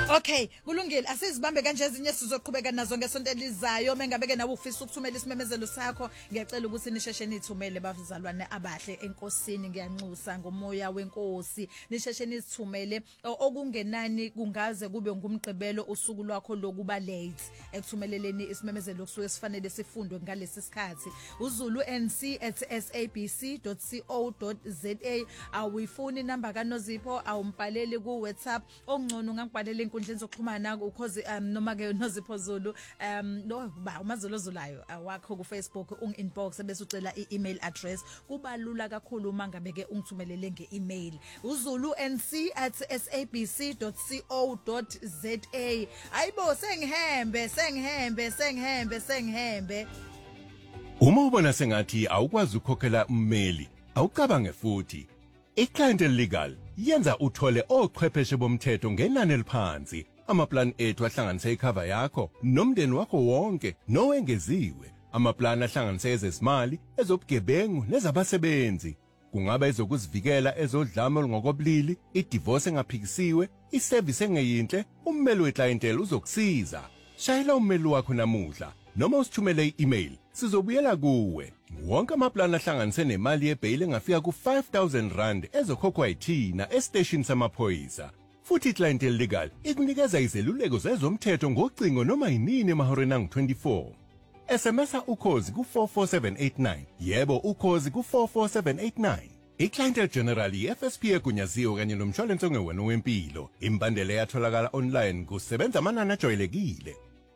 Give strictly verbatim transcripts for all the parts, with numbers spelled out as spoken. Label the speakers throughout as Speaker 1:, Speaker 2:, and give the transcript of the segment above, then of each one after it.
Speaker 1: Okay, kulungile. Asizibambe kanje ezinye sizoqhubeka nazo ngesonto elizayo. Mengabeke nawe ufisa ukuthumela isimemezelo sakho, ngiyacela ukuthi nisheshe nithumele bafazalwane abahle enkosini, ngiyanxusa ngomoya wenkosi. Nisheshe nithumele okungenani kungaze kube ngumgqibelo usuku lwakho lokuba late ekuthumeleleni isimemezelo kusuke sifanele sifundwe ngalesi sikhathi. uzulu n c at s a b c dot co dot z a. awuyifuni inamba kaNozipho, awumpaleli ku WhatsApp, ongcono ngangibhalele inkundleni zokuxhumana ukhozi um noma ke Nozipho Zulu um no ba umazolo zulayo awakho ku Facebook ung inbox bese ucela i-email address. Kubalula kakhulu mangabe ke ungithumelele nge-email uzulu n c at s a b c dot co dot z a. Ayibo sengihembe sengihembe sengihembe sengihembe.
Speaker 2: Uma ubona sengathi awukwazi ukukhokhela ummeli, awucabange futhi. iClient Legal yenza uthole ochwepheshe bomthetho ngenani eliphansi. Amaplan ethu ahlanganisa icover yakho nomndeni wakho wonke nowengeziwe. Amaplan ahlanganisa ezezimali, ezobugebengu nezabasebenzi. Kungaba ezokuzivikela, ezodlame olungokobulili, idivorce engaphikisiwe, iservice engeyinhle, ummeli weclientele uzokusiza. Shayela ummeli wakho namuhla noma usithumele i-email, sizobuyela kuwe. Wonke amaplan ahlanganise nemali yebail engafika ku five thousand rand ezokhokhwa yithina estation samaphoyisa. Futhi iClient Legal ikunikeza izeluleko zezomthetho ngocingo noma yinini emahoreni angu twenty-four. S M S ukhozi ku four four seven eight nine. Yebo ukhozi ku four four seven eight nine. iClient General i-F S P egunyaziwe kanye nomshwalense ongewona wempilo. Imbandela yatholakala online kusebenza amanani ajwayelekile.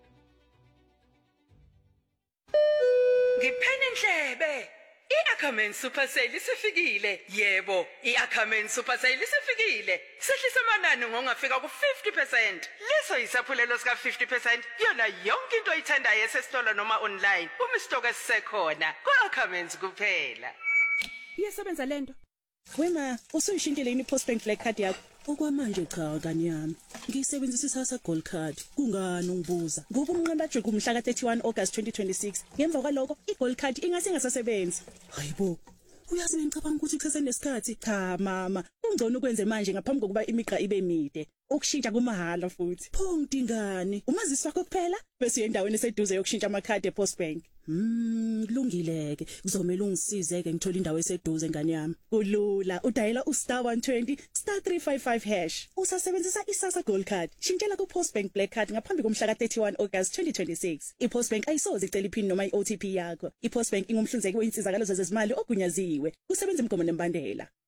Speaker 3: Ngiphene ndlebe. I-Ackerman Super Sale isifikile. Yebo, i-Ackerman Super Sale isifikile. Sehlisa amanani ngongafika ku fifty percent. Leso yisaphulelo sika fifty percent yona yonke into oyithandayo esesitolo noma online. Uma istock esisekhona, ku-Ackerman kuphela.
Speaker 4: Iyasebenza lento. Wema, usuyishintile yini Postbank Black Card yakho?
Speaker 5: Okwamanje cha kani yami. Ngiyisebenzisa isasa Gold Card. Kungani ungibuza?
Speaker 4: Ngoba umnqanda nje kumhla ka thirty-one August twenty twenty-six. Ngemva kwaloko iGold Card ingase ingasasebenzi.
Speaker 5: Hayibo. Uyazi ngicabanga ukuthi ichese nesikhathi.
Speaker 4: Cha mama, ungcono ukwenze manje ngaphambi kokuba imigqa ibe mide. Ukushintsha kumahala futhi.
Speaker 5: Pho ngidingani?
Speaker 4: Umazisi wakho kuphela bese uye endaweni eseduze yokushintsha amakhadi ePostbank.
Speaker 5: Hmm, kulungileke. Kuzomela ungisizeke ngithola indawo eseduze ngani yami.
Speaker 4: Kulula, udayela ustar one twenty star three five five hash. Usasebenzisa isasa Gold Card. Shintshela ku Postbank Black Card ngaphambi komhla ka thirty-one August twenty twenty-six. iPostbank ayisoze icela iPin noma iO T P yakho. iPostbank ingumhlinzeki weinsizakalo zezimali ogunyaziwe. Kusebenza imgomo nembandela.